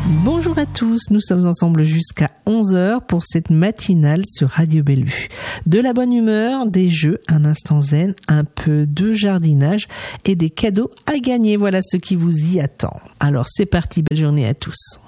Bonjour à tous, nous sommes ensemble jusqu'à 11h pour cette matinale sur Radio Bellevue. De la bonne humeur, des jeux, un instant zen, un peu de jardinage et des cadeaux à gagner. Voilà ce qui vous y attend. Alors c'est parti, belle journée à tous.